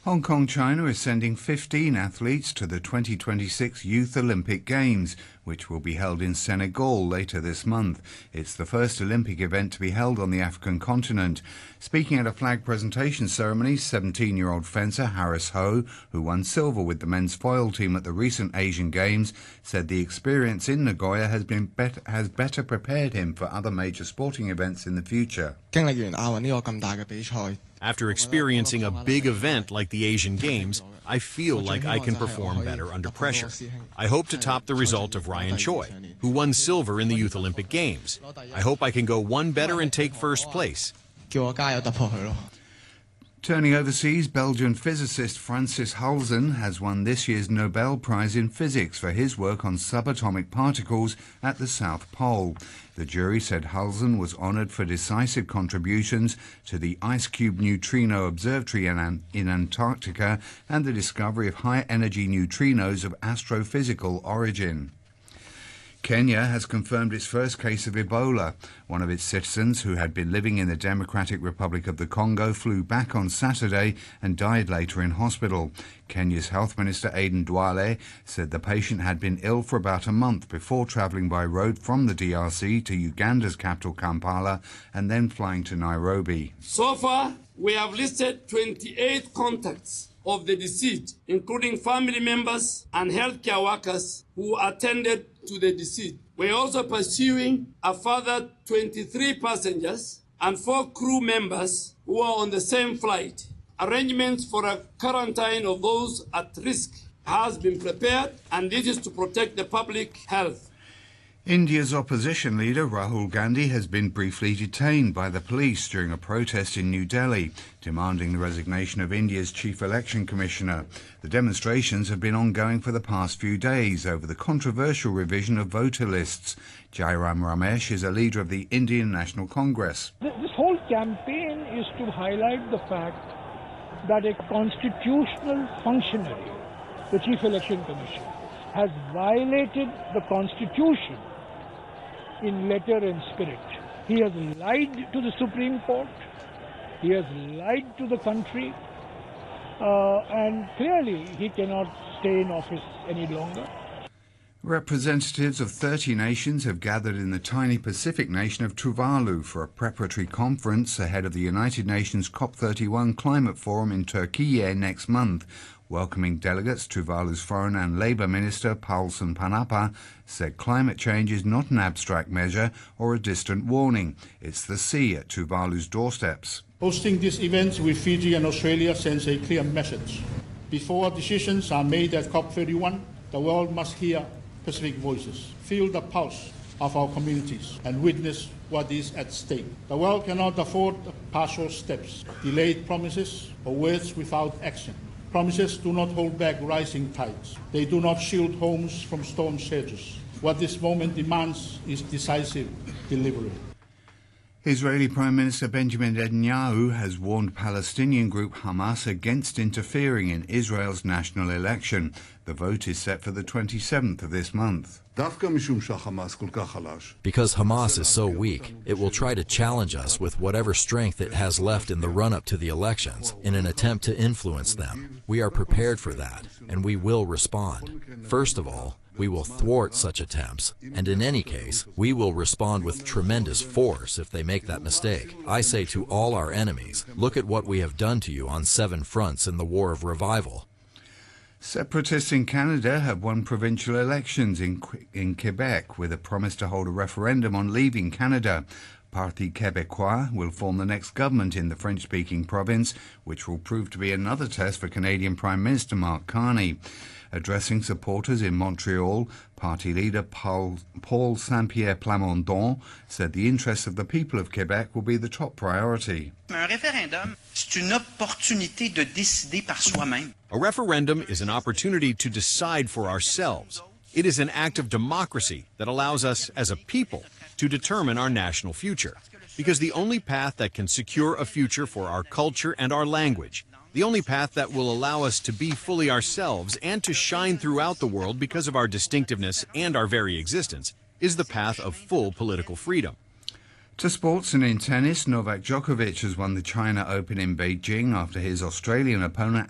Hong Kong, China is sending 15 athletes to the 2026 Youth Olympic Games, which will be held in Senegal later this month. It's the first Olympic event to be held on the African continent. Speaking at a flag presentation ceremony, 17-year-old fencer Harris Ho, who won silver with the men's foil team at the recent Asian Games, said the experience in Nagoya has better prepared him for other major sporting events in the future. After experiencing a big event like the Asian Games, I feel like I can perform better under pressure. I hope to top the result of Ryan Choi, who won silver in the Youth Olympic Games. I hope I can go one better and take first place. Turning overseas, Belgian physicist Francis Halzen has won this year's Nobel Prize in Physics for his work on subatomic particles at the South Pole. The jury said Halzen was honoured for decisive contributions to the Ice Cube Neutrino Observatory in Antarctica and the discovery of high-energy neutrinos of astrophysical origin. Kenya has confirmed its first case of Ebola. One of its citizens, who had been living in the Democratic Republic of the Congo, flew back on Saturday and died later in hospital. Kenya's Health Minister Aden Duale said the patient had been ill for about a month before travelling by road from the DRC to Uganda's capital Kampala and then flying to Nairobi. So far, we have listed 28 contacts of the deceased, including family members and healthcare workers who attended to the deceased. We're also pursuing a further 23 passengers and 4 crew members who are on the same flight. Arrangements for a quarantine of those at risk has been prepared, and this is to protect the public health. India's opposition leader Rahul Gandhi has been briefly detained by the police during a protest in New Delhi, demanding the resignation of India's chief election commissioner. The demonstrations have been ongoing for the past few days over the controversial revision of voter lists. Jairam Ramesh is a leader of the Indian National Congress. This whole campaign is to highlight the fact that a constitutional functionary, the chief election commissioner, has violated the constitution in letter and spirit. He has lied to the Supreme Court, he has lied to the country, and clearly he cannot stay in office any longer. Representatives of 30 nations have gathered in the tiny Pacific nation of Tuvalu for a preparatory conference ahead of the United Nations COP31 Climate Forum in Turkey next month. Welcoming delegates, Tuvalu's Foreign and Labour Minister Paulson Panapa said climate change is not an abstract measure or a distant warning. It's the sea at Tuvalu's doorsteps. Hosting these events with Fiji and Australia sends a clear message. Before decisions are made at COP31, the world must hear Pacific voices, feel the pulse of our communities, and witness what is at stake. The world cannot afford partial steps, delayed promises, or words without action. Promises do not hold back rising tides. They do not shield homes from storm surges. What this moment demands is decisive delivery. Israeli Prime Minister Benjamin Netanyahu has warned Palestinian group Hamas against interfering in Israel's national election. The vote is set for the 27th of this month. Because Hamas is so weak, it will try to challenge us with whatever strength it has left in the run-up to the elections in an attempt to influence them. We are prepared for that, and we will respond. First of all, we will thwart such attempts, and in any case, we will respond with tremendous force if they make that mistake. I say to all our enemies, look at what we have done to you on 7 fronts in the War of Revival. Separatists in Canada have won provincial elections in Quebec with a promise to hold a referendum on leaving Canada. Parti Québécois will form the next government in the French-speaking province, which will prove to be another test for Canadian Prime Minister Mark Carney. Addressing supporters in Montreal, party leader Paul Saint-Pierre Plamondon said the interests of the people of Quebec will be the top priority. Un référendum, c'est une opportunité de décider par soi-même. A referendum is an opportunity to decide for ourselves. It is an act of democracy that allows us as a people to determine our national future. Because the only path that can secure a future for our culture and our language, the only path that will allow us to be fully ourselves and to shine throughout the world because of our distinctiveness and our very existence, is the path of full political freedom. To sports, and in tennis, Novak Djokovic has won the China Open in Beijing after his Australian opponent